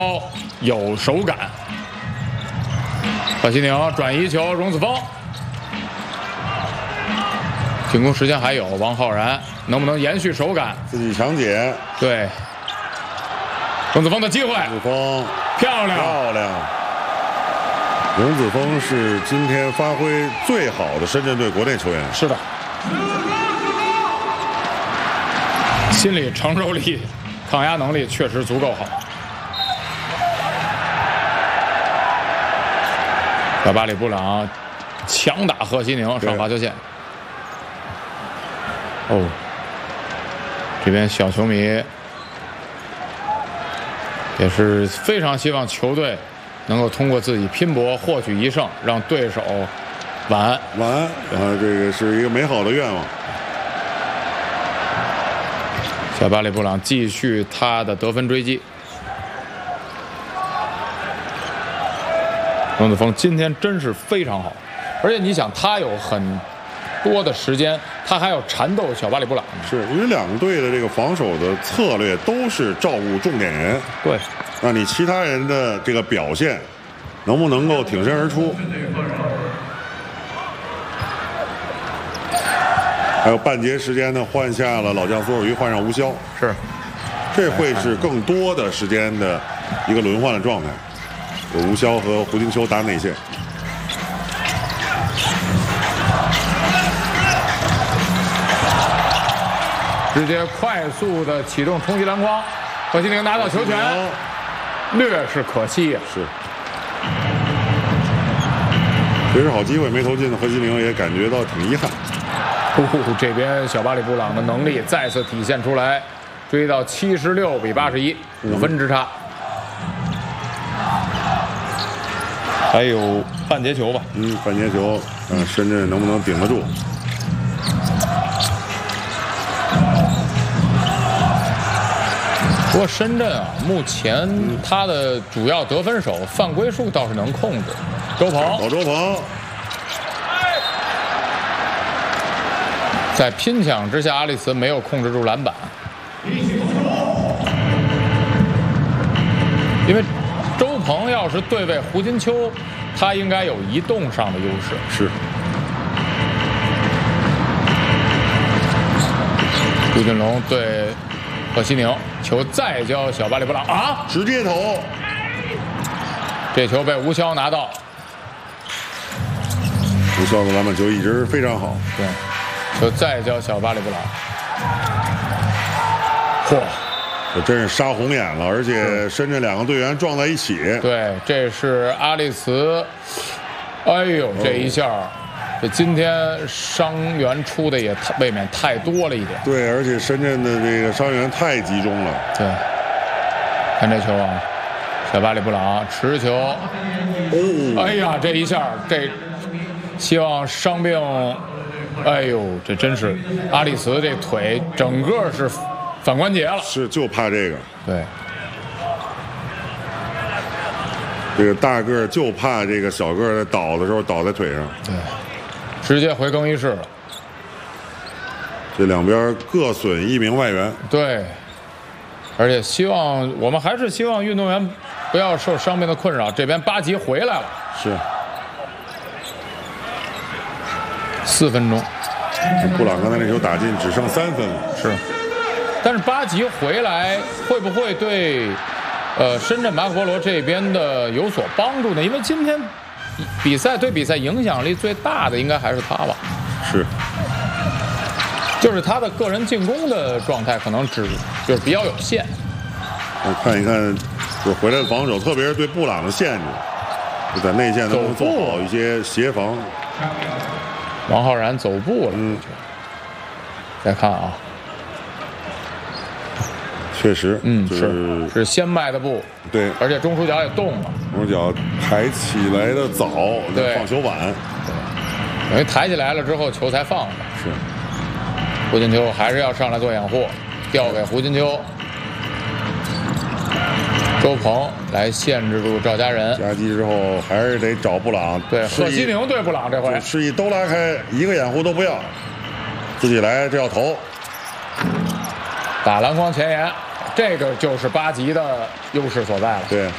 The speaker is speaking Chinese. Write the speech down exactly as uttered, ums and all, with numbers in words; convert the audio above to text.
有手感。贺西宁转移球，荣子峰。进攻时间还有，王浩然能不能延续手感？ 自己强解。 对，荣子峰的机会。 荣子峰漂亮， 漂亮。荣子峰是今天发挥最好的深圳队国内球员。 是的，心理承受力、抗压能力确实足够好。小巴里布朗强打贺西宁上罚球线。哦，这边小球迷也是非常希望球队能够通过自己拼搏获取一胜，让对手晚安。 晚安啊，这个是一个美好的愿望。 小巴里布朗继续他的得分追击。荣子峰今天真是非常好，而且你想，他有很多的时间，他还要缠斗小巴里布朗。 是因为两队的这个防守的策略都是照顾重点人。 对， 那你其他人的这个表现能不能够挺身而出？还有半节时间呢，换下了老将苏尔瑜，换上吴骁。 是， 这会是更多的时间的一个轮换的状态。有吴骁和胡金秋打内线。 直接快速的启动冲击篮筐，贺西宁拿到球权，略是可惜啊。 是，其实好机会没投进的贺西宁也感觉到挺遗憾。 哦，这边小巴里布朗的能力再次体现出来，追到七十六比八十一，五分之差。还有半节球吧？ 嗯，半节球，嗯，深圳能不能顶得住？ 不过深圳啊，目前他的主要得分手犯规数倒是能控制。周鹏， 老周鹏， 在拼抢之下，阿里茨没有控制住篮板，因为周鹏要是对位胡金秋，他应该有移动上的优势。 是。 朱俊龙对贺西宁，球再交小巴里布朗啊， 直接投， 这球被吴骁拿到。 吴骁的篮板球一直非常好。 对，球再交小巴里布朗。嚯！ 这真是杀红眼了，而且深圳两个队员撞在一起。 对，这是阿里茨。哎呦，这一下，哦、这今天伤员出的也太未免太多了一点。 对，而且深圳的这个伤员太集中了。 对，看这球啊，小巴里布朗持球。哦，哎呀，这一下，这希望伤病。哎呦，这真是阿里茨这腿整个是反关节了。 是，就怕这个。 对。 这个大个就怕这个小个在倒的时候倒在腿上。 对，直接回更衣室了。 这两边各损一名外援。 对，而且希望我们还是希望运动员不要受伤病的困扰。这边巴吉回来了。 是。 四分钟。 布朗刚才那球打进，只剩三分了。 是。但是巴吉回来会不会对？呃，深圳马可波罗这边的有所帮助呢？因为今天比赛对比赛影响力最大的应该还是他吧？ 是， 就是他的个人进攻的状态可能只就是比较有限。 我看一看，就回来的防守，特别是对布朗的限制，就在内线能不能做好一些协防。 王浩然走步了，嗯，再看啊。确实，嗯，是是先迈的步， 对， 而且中枢脚也动了， 中枢脚抬起来的早， 对， 放球晚， 对，等于抬起来了之后球才放的。 是， 胡金秋还是要上来做掩护，调给胡金秋，周鹏来限制住赵家仁， 夹击之后还是得找布朗， 对，贺西宁对布朗这回示意都拉开，一个掩护都不要，自己来，这要投， 打篮筐前沿。这个就是巴吉的优势所在了。 对。